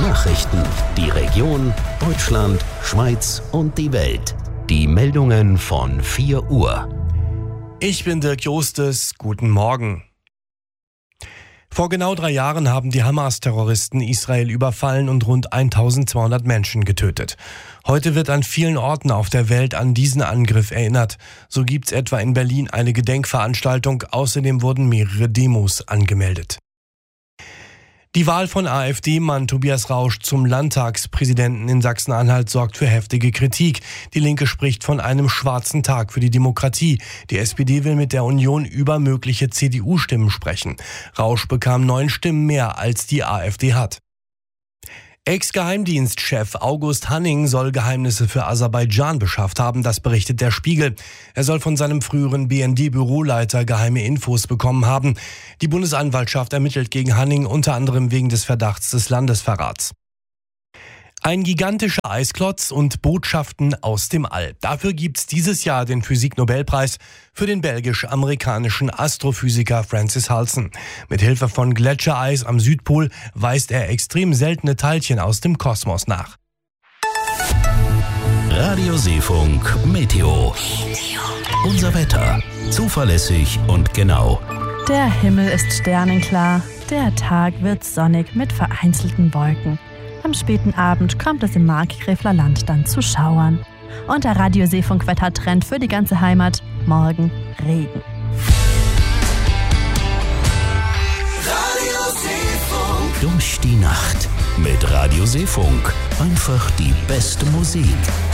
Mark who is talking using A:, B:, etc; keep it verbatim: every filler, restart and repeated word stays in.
A: Nachrichten, die Region, Deutschland, Schweiz und die Welt. Die Meldungen von vier Uhr.
B: Ich bin Dirk Jostes. Guten Morgen. Vor genau drei Jahren haben die Hamas-Terroristen Israel überfallen und rund eintausendzweihundert Menschen getötet. Heute wird an vielen Orten auf der Welt an diesen Angriff erinnert. So gibt's etwa in Berlin eine Gedenkveranstaltung. Außerdem wurden mehrere Demos angemeldet. Die Wahl von AfD-Mann Tobias Rausch zum Landtagspräsidenten in Sachsen-Anhalt sorgt für heftige Kritik. Die Linke spricht von einem schwarzen Tag für die Demokratie. Die S P D will mit der Union über mögliche C D U-Stimmen sprechen. Rausch bekam neun Stimmen mehr, als die AfD hat. Ex-Geheimdienstchef August Hanning soll Geheimnisse für Aserbaidschan beschafft haben, das berichtet der Spiegel. Er soll von seinem früheren B N D-Büroleiter geheime Infos bekommen haben. Die Bundesanwaltschaft ermittelt gegen Hanning unter anderem wegen des Verdachts des Landesverrats. Ein gigantischer Eisklotz und Botschaften aus dem All. Dafür gibt's dieses Jahr den Physiknobelpreis für den belgisch-amerikanischen Astrophysiker Francis Halsen. Mit Hilfe von Gletschereis am Südpol weist er extrem seltene Teilchen aus dem Kosmos nach.
A: Radio Seefunk Meteo. Unser Wetter. Zuverlässig und genau.
C: Der Himmel ist sternenklar. Der Tag wird sonnig mit vereinzelten Wolken. Am späten Abend kommt es im Markgräfler Land dann zu Schauern. Und der Radio Seefunk Wettertrend für die ganze Heimat: morgen Regen.
A: Radio Seefunk. Durch die Nacht mit Radio Seefunk. Einfach die beste Musik.